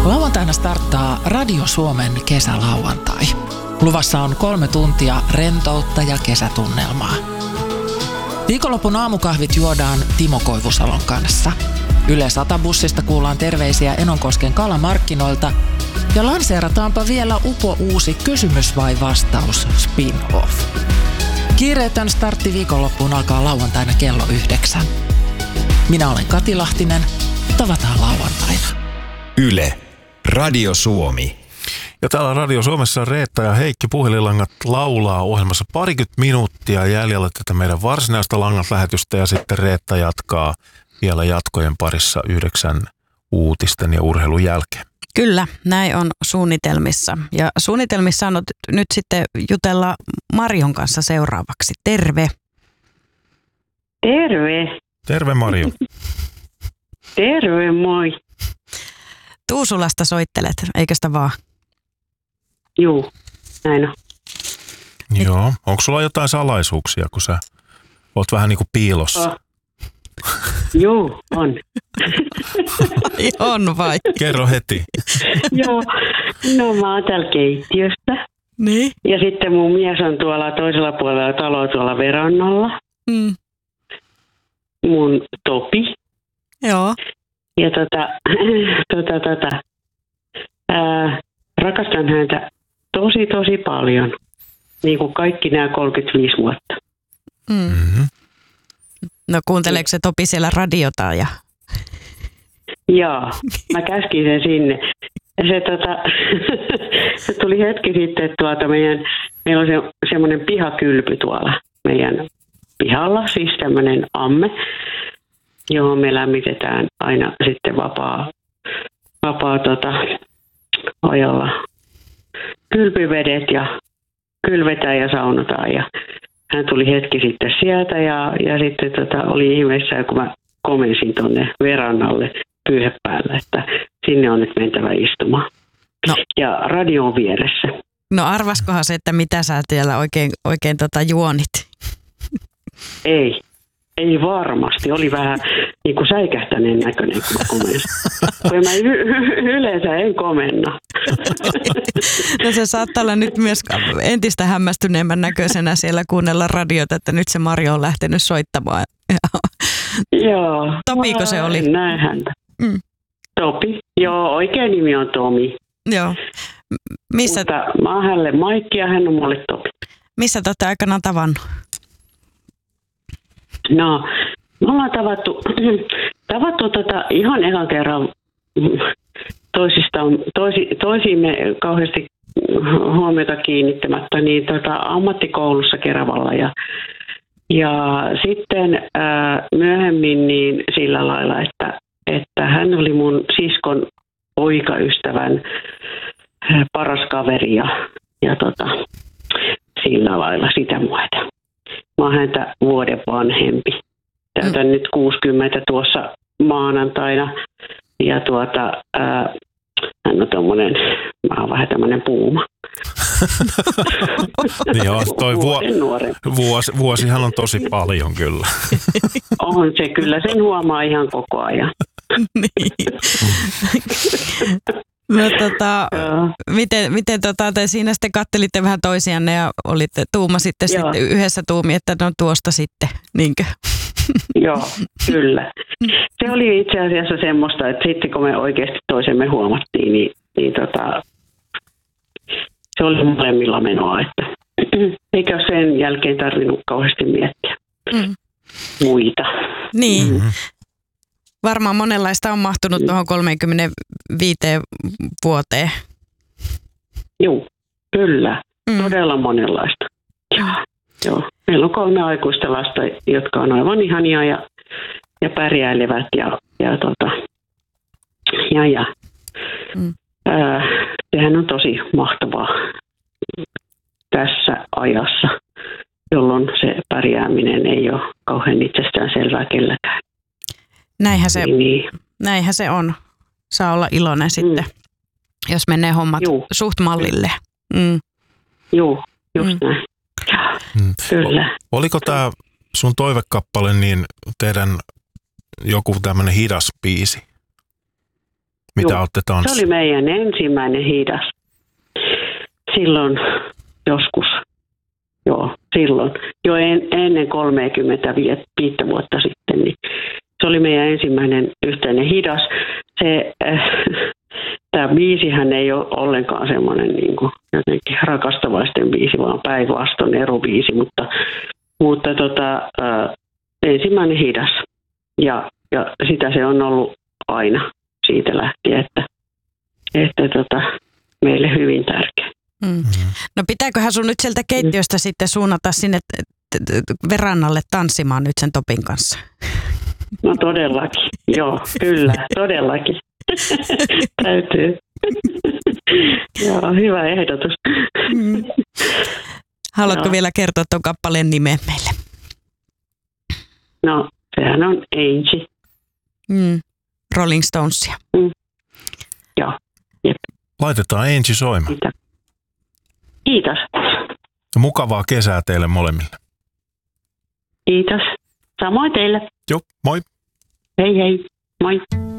Lauantaina starttaa Radio Suomen kesälauantai. Luvassa on 3 tuntia rentoutta ja kesätunnelmaa. Viikonlopun aamukahvit juodaan Timo Koivusalon kanssa. Yle 100-bussista kuullaan terveisiä Enonkosken kalamarkkinoilta ja lanseerataanpa vielä uusi kysymys vai vastaus spin-off. Kiireetön startti viikonloppuun alkaa lauantaina kello 9. Minä olen Kati Lahtinen. Tavataan lauantaina. Yle, Radio Suomi. Ja täällä Radio Suomessa Reetta ja Heikki Puhelinlangat laulaa ohjelmassa 20 minuuttia jäljellä tätä meidän varsinaista Langat-lähetystä ja sitten Reetta jatkaa vielä jatkojen parissa 9 uutisten ja urheilun jälkeen. Kyllä, näin on suunnitelmissa. Ja suunnitelmissa on nyt sitten jutella Marion kanssa seuraavaksi. Terve. Terve. Terve Marjo. Terve, moi. Tuusulasta soittelet, eikö sitä vaan? Juu, näin on. Joo, onko sulla jotain salaisuuksia, kun sä oot vähän niin kuin piilossa? Juu, on. On vai? Kerro heti. Joo, no mä oon täällä keittiöstä. Niin? Ja sitten mun mies on tuolla toisella puolella taloa tuolla verannalla. Mm. Mun Topi. Joo. Ja rakastan häntä tosi paljon. Niin kuin kaikki nämä 35 vuotta. Mm-hmm. No kuunteleeko se Topi siellä radiota? Joo, mä käskin sen sinne. Se tuli hetki sitten, että meillä on semmoinen pihakylpy tuolla meidän pihalla, siis tämmöinen amme, johon me lämmitetään aina sitten vapaa ajalla kylpyvedet ja kylvetään ja saunotaan. Ja hän tuli hetki sitten sieltä ja sitten oli ihmeessä, kun mä komensin tuonne verannalle pyyhepäällä, että sinne on nyt mentävä istumaan. No. Ja radio on vieressä. No arvaskohan se, että mitä sä siellä oikein juonit? Ei varmasti. Oli vähän niin kuin säikähtäneen näköinen, kun mä komensin. Kun mä yleensä en komenna. No se saattaa olla nyt myös entistä hämmästyneemmän näköisenä siellä kuunnella radiota, että nyt se Marjo on lähtenyt soittamaan. Joo. Topiko se oli? Näin häntä. Mm. Topi. Joo, oikea nimi on Tomi. Joo. Mutta mä oon hänelle Maikki ja hän on mulle Topi. Missä te olette aikanaan tavannut? No, me ollaan tavattu ihan ekan kerran toisiimme kauheasti huomiota kiinnittämättä niin ammattikoulussa Keravalla ja sitten myöhemmin niin sillä lailla, että hän oli mun siskon poikaystävän paras kaveri ja sillä lailla sitä myötä. Mä oon häntä vuoden vanhempi. Täytän nyt 60 tuossa maanantaina. Ja hän on tommonen, mä oon vähän tämmönen puuma. Joo, toi vuosihan on tosi paljon kyllä. On se kyllä, sen huomaa ihan koko ajan. Niin. No miten te siinä sitten kattelitte vähän toisianne ja tuumasitte sitten yhdessä tuumi, että no tuosta sitten, niinkö? Joo, kyllä. Se oli itse asiassa semmoista, että sitten kun me oikeasti toisemme huomattiin, niin se oli molemmilla menoa, että eikä sen jälkeen tarvinnut kauheasti miettiä muita. Niin. Mm-hmm. Varmaan monenlaista on mahtunut tuohon 35 vuoteen. Joo, kyllä. Todella monenlaista. Joo. Meillä on 3 aikuista lasta, jotka on aivan ihania ja pärjäilevät sehän on tosi mahtavaa tässä ajassa, jolloin se pärjääminen ei ole kauhean itsestään selvää kelläkään. Näinhän se on. Saa olla iloinen sitten, jos menee hommat suht mallille. Joo, just näin. Kyllä. Oliko tämä sun toivekappale niin teidän joku tämmöinen hidas biisi? Mitä olette tanssilla? Se oli meidän ensimmäinen hidas. Silloin joskus, silloin, jo ennen 35 vuotta sitten, niin se oli meidän ensimmäinen yhteinen hidas. Tämä biisihän ei ole ollenkaan semmoinen niin kuin jotenkin rakastavaisten biisi, vaan päinvastoin erobiisi, mutta ensimmäinen hidas. Ja sitä se on ollut aina siitä lähtien, että meille hyvin tärkeä. No pitääköhän sun nyt sieltä keittiöstä sitten suunnata sinne verannalle tanssimaan nyt sen Topin kanssa? No todellakin, joo, kyllä, todellakin. Täytyy. Joo, hyvä ehdotus. Haluatko vielä kertoa tuon kappaleen nimen meille? No, sehän on Angie. Rolling Stonesia. Joo, jep. Laitetaan Angie soimaan. Kiitos. Mukavaa kesää teille molemmille. Kiitos. Samoin teille. Joo, moi. Hei hei. Moi.